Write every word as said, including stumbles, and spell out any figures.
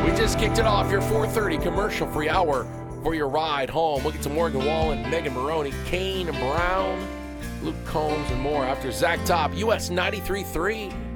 We just kicked it off, your four thirty commercial-free hour for your ride home. We'll get to Morgan Wallen, Megan Maroney, Kane Brown, Luke Combs, and more after Zach Top, U S ninety-three point three.